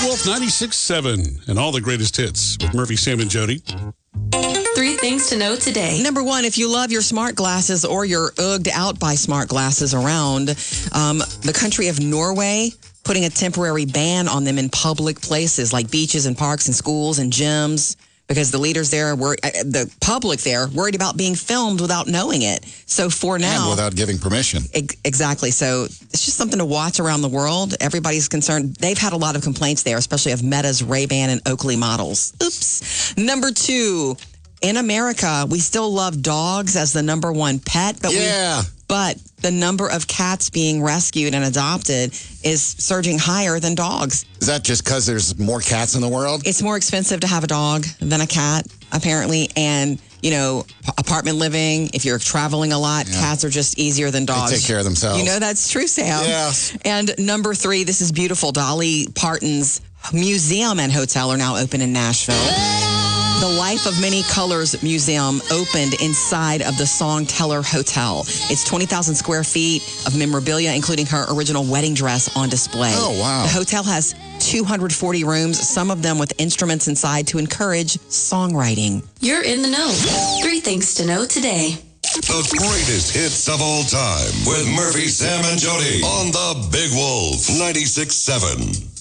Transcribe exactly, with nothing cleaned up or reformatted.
Wolf ninety-six seven and all the greatest hits with Murphy, Sam, and Jody. Three things to know today. Number one, if you love your smart glasses or you're ugged out by smart glasses around, um, the country of Norway putting a temporary ban on them in public places like beaches and parks and schools and gyms because the leaders there were, uh, the public there, worried about being filmed without knowing it. So for now... And without giving permission. Ex- exactly. So it's just something to watch around the world. Everybody's concerned. They've had a lot of complaints there, especially of Meta's Ray-Ban and Oakley models. Oops. Number two, in America, we still love dogs as the number one pet. But yeah. We, but the number of cats being rescued and adopted is surging higher than dogs. Is that just because there's more cats in the world? It's more expensive to have a dog than a cat, apparently. And, you know, apartment living, if you're traveling a lot, yeah. cats are just easier than dogs. They take care of themselves. You know that's true, Sam. Yes. And number three, this is beautiful. Dolly Parton's museum and hotel are now open in Nashville. The Life of Many Colors Museum opened inside of the Songteller Hotel. It's twenty thousand square feet of memorabilia, including her original wedding dress on display. Oh, wow. The hotel has two hundred forty rooms, some of them with instruments inside to encourage songwriting. You're in the know. Three things to know today. The greatest hits of all time with Murphy, Sam, and Jody on the Big Wolf ninety-six seven.